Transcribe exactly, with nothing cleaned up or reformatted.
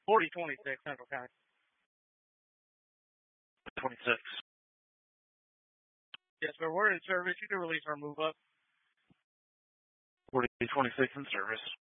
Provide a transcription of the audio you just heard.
forty twenty-six, Central County. twenty-six. Yes, sir. We're in service. You can release our move up. forty twenty-six in service.